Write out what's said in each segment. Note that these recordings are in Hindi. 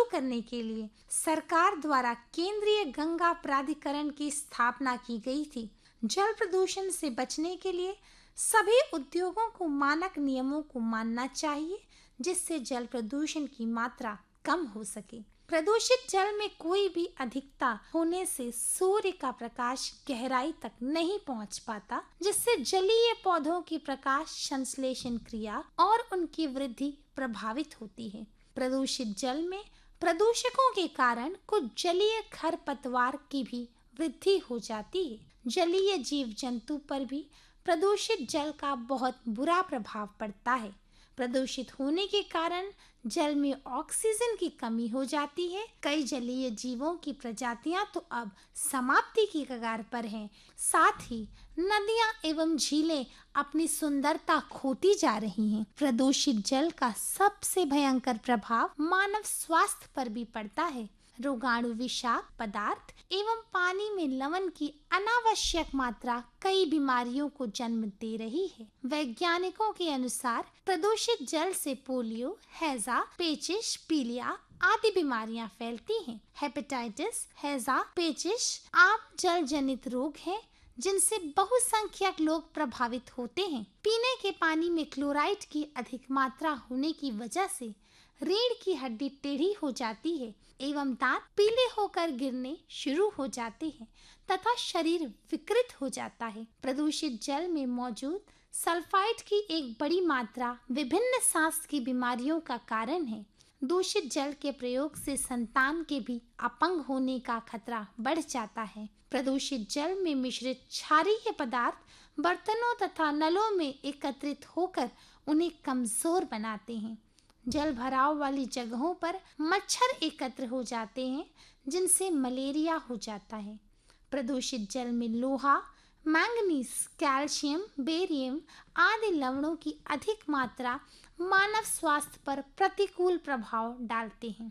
शुरू करने के लिए सरकार द्वारा केंद्रीय गंगा प्राधिकरण की स्थापना की गई थी। जल प्रदूषण से बचने के लिए सभी उद्योगों को मानक नियमों को मानना चाहिए, जिससे जल प्रदूषण की मात्रा कम हो सके। प्रदूषित जल में कोई भी अधिकता होने से सूर्य का प्रकाश गहराई तक नहीं पहुंच पाता, जिससे जलीय पौधों की प्रकाश संश्लेषण क्रिया और उनकी वृद्धि प्रभावित होती है। प्रदूषित जल में प्रदूषकों के कारण कुछ जलीय खरपतवार की भी वृद्धि हो जाती है। जलीय जीव जंतु पर भी प्रदूषित जल का बहुत बुरा प्रभाव पड़ता है। प्रदूषित होने के कारण जल में ऑक्सीजन की कमी हो जाती है। कई जलीय जीवों की प्रजातियां तो अब समाप्ति की कगार पर हैं। साथ ही नदियां एवं झीलें अपनी सुंदरता खोती जा रही हैं। प्रदूषित जल का सबसे भयंकर प्रभाव मानव स्वास्थ्य पर भी पड़ता है। रोगाणु विषाक्त पदार्थ एवं पानी में लवण की अनावश्यक मात्रा कई बीमारियों को जन्म दे रही है। वैज्ञानिकों के अनुसार प्रदूषित जल से पोलियो, हैजा, पेचिश, पीलिया आदि बीमारियां फैलती हैं। हेपेटाइटिस, हैजा, पेचिश आम जल जनित रोग हैं, जिनसे बहुसंख्यक लोग प्रभावित होते हैं। पीने के पानी में क्लोराइड की अधिक मात्रा होने की वजह से रीढ़ की हड्डी टेढ़ी हो जाती है एवं दांत पीले होकर गिरने शुरू हो जाते हैं तथा शरीर विकृत हो जाता है। प्रदूषित जल में मौजूद सल्फाइड की एक बड़ी मात्रा विभिन्न सांस की बीमारियों का कारण है। दूषित जल के प्रयोग से संतान के भी अपंग होने का खतरा बढ़ जाता है। प्रदूषित जल में मिश्रित क्षारीय पदार्थ बर्तनों तथा नलों में एकत्रित होकर उन्हें कमजोर बनाते हैं। जल भराव वाली जगहों पर मच्छर एकत्र हो जाते हैं, जिनसे मलेरिया हो जाता है। प्रदूषित जल में लोहा, मैंगनीज, कैल्शियम, बेरियम आदि लवणों की अधिक मात्रा मानव स्वास्थ्य पर प्रतिकूल प्रभाव डालते हैं।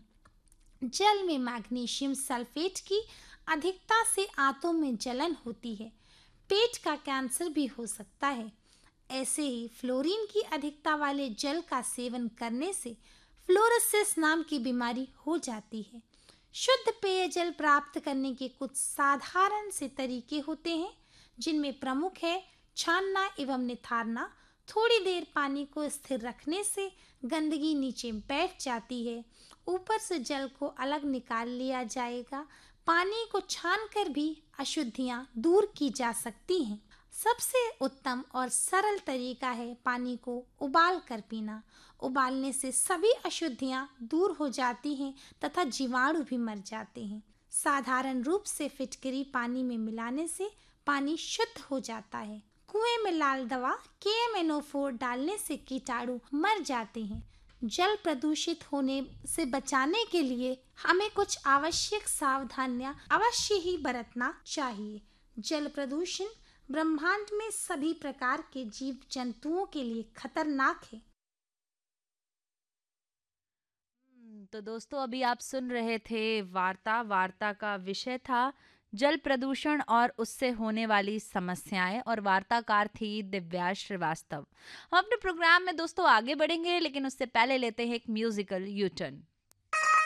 जल में मैग्नीशियम सल्फेट की अधिकता से आंतों में जलन होती है। पेट का कैंसर भी हो सकता है। ऐसे ही फ्लोरीन की अधिकता वाले जल का सेवन करने से फ्लोरोसिस नाम की बीमारी हो जाती है। शुद्ध पेयजल प्राप्त करने के कुछ साधारण से तरीके होते हैं, जिनमें प्रमुख है छानना एवं निथारना। थोड़ी देर पानी को स्थिर रखने से गंदगी नीचे बैठ जाती है। ऊपर से जल को अलग निकाल लिया जाएगा। पानी को छानकर भी अशुद्धियां दूर की जा सकती हैं। सबसे उत्तम और सरल तरीका है पानी को उबाल कर पीना। उबालने से सभी अशुद्धियां दूर हो जाती हैं तथा जीवाणु भी मर जाते हैं। साधारण रूप से फिटकरी पानी में मिलाने से पानी शुद्ध हो जाता है। कुएं में लाल दवा KMNO4 डालने से कीटाणु मर जाते हैं। जल प्रदूषित होने से बचाने के लिए हमें कुछ आवश्यक सावधानियां अवश्य ही बरतना चाहिए। जल प्रदूषण ब्रह्मांड में सभी प्रकार के जीव जंतुओं के लिए खतरनाक है। तो दोस्तों अभी आप सुन रहे थे वार्ता का विषय था जल प्रदूषण और उससे होने वाली समस्याएं, और वार्ताकार थी दिव्या श्रीवास्तव। हम अपने प्रोग्राम में दोस्तों आगे बढ़ेंगे, लेकिन उससे पहले लेते हैं एक म्यूजिकल यू टर्न।